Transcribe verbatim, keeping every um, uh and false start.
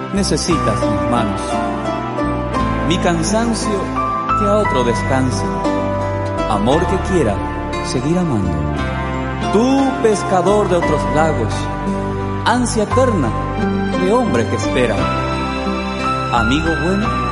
necesitas mis manos. Mi cansancio que a otro descanse, amor que quiera seguir amando. Tú, pescador de otros lagos, ansia eterna de hombre que espera, amigo bueno